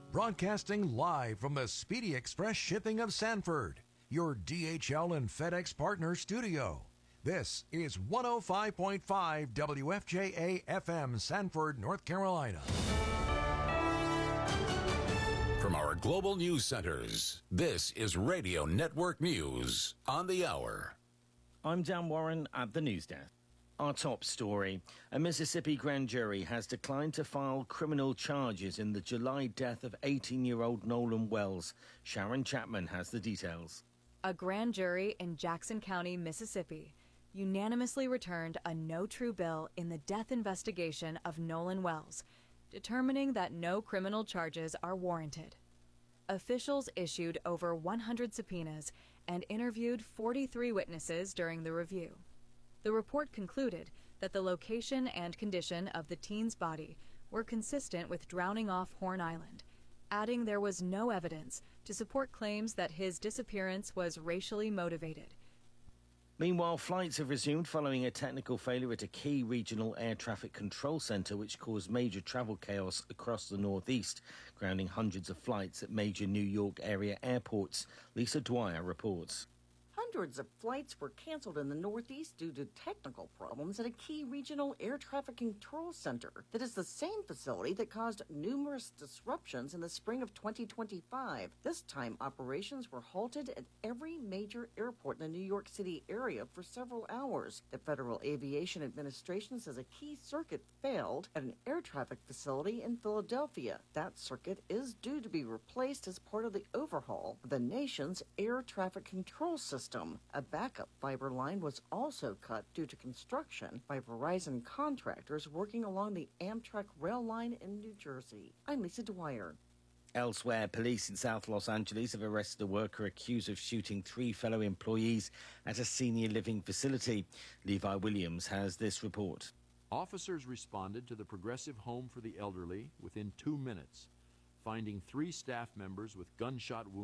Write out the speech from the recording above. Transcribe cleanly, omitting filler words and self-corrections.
Broadcasting live from the Speedy Express Shipping of Sanford, your DHL and FedEx partner studio. This is 105.5 WFJA FM, Sanford, North Carolina. From our global news centers, this is Radio Network News on the hour. I'm Dan Warren at the news desk. Our top story. A Mississippi grand jury has declined to file criminal charges in the July death of 18-year-old Nolan Wells. Sharon Chapman has the details. A grand jury in Jackson County, Mississippi, unanimously returned a no true bill in the death investigation of Nolan Wells, determining that no criminal charges are warranted. Officials issued over 100 subpoenas and interviewed 43 witnesses during the review. The report concluded that the location and condition of the teen's body were consistent with drowning off Horn Island, adding there was no evidence to support claims that his disappearance was racially motivated. Meanwhile, flights have resumed following a technical failure at a key regional air traffic control centre which caused major travel chaos across the northeast, grounding hundreds of flights at major New York area airports. Lisa Dwyer reports. Hundreds of flights were canceled in the Northeast due to technical problems at a key regional air traffic control center that is the same facility that caused numerous disruptions in the spring of 2025. This time, operations were halted at every major airport in the New York City area for several hours. The Federal Aviation Administration says a key circuit failed at an air traffic facility in Philadelphia. That circuit is due to be replaced as part of the overhaul of the nation's air traffic control system. A backup fiber line was also cut due to construction by Verizon contractors working along the Amtrak rail line in New Jersey. I'm Lisa Dwyer. Elsewhere, police in South Los Angeles have arrested a worker accused of shooting 3 fellow employees at a senior living facility. Levi Williams has this report. Officers responded to the Progressive Home for the Elderly within 2 minutes, finding 3 staff members with gunshot wounds.